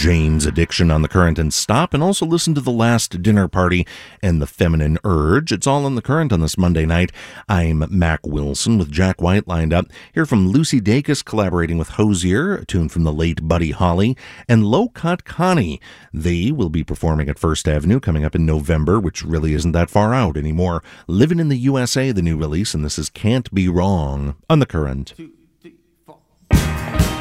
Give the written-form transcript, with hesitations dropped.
Jane's Addiction on The Current and Stop, and also listen to The Last Dinner Party and The Feminine Urge. It's all on The Current on this Monday night. I'm Mac Wilson with Jack White lined up. Hear from Lucy Dacus collaborating with Hosier, a tune from the late Buddy Holly, and Low Cut Connie. They will be performing at First Avenue coming up in November, which really isn't that far out anymore. Living in the USA, the new release, and this is Can't Be Wrong on The Current.